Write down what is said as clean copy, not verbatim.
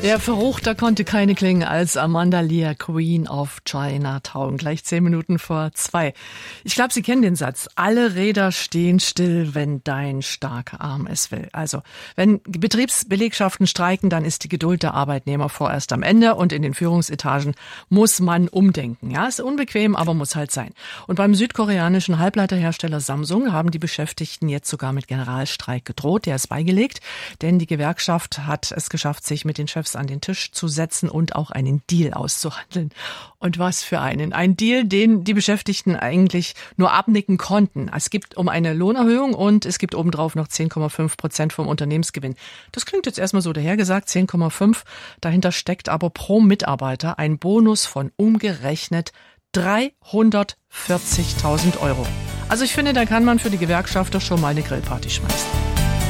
Ja, verruchter konnte keine klingen als Amanda Lear, Queen of Chinatown. Gleich 10 Minuten vor 2. Ich glaube, Sie kennen den Satz. Alle Räder stehen still, wenn dein starker Arm es will. Also, wenn Betriebsbelegschaften streiken, dann ist die Geduld der Arbeitnehmer vorerst am Ende und in den Führungsetagen muss man umdenken. Ja, ist unbequem, aber muss halt sein. Und beim südkoreanischen Halbleiterhersteller Samsung haben die Beschäftigten jetzt sogar mit Generalstreik gedroht. Der ist beigelegt, denn die Gewerkschaft hat es geschafft, sich mit den Chefs an den Tisch zu setzen und auch einen Deal auszuhandeln. Und was für einen? Ein Deal, den die Beschäftigten eigentlich nur abnicken konnten. Es gibt um eine Lohnerhöhung und es gibt obendrauf noch 10,5% vom Unternehmensgewinn. Das klingt jetzt erstmal so dahergesagt, 10,5. Dahinter steckt aber pro Mitarbeiter ein Bonus von umgerechnet 340.000 Euro. Also ich finde, da kann man für die Gewerkschafter schon mal eine Grillparty schmeißen.